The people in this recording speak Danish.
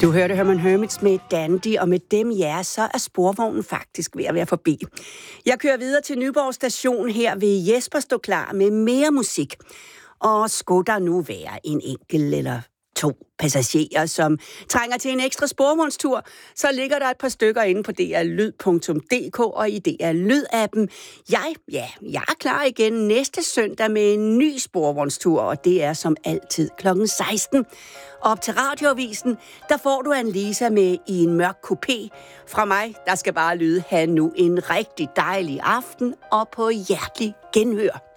Du hørte Herman Hermits med Dandy, og med dem, ja, så er sporvognen faktisk ved at være forbi. Jeg kører videre til Nyborg station. Her vil Jesper stå klar med mere musik. Og skulle der nu være en enkelt eller to passagerer, som trænger til en ekstra sporvognstur, så ligger der et par stykker inde på drlyd.dk og i DR Lyd-appen. Jeg er klar igen næste søndag med en ny sporvognstur, og det er som altid kl. 16. Op til radioavisen, der får du Annelisa med i en mørk kupé. Fra mig, der skal bare lyde, have nu en rigtig dejlig aften og på hjertelig genhør.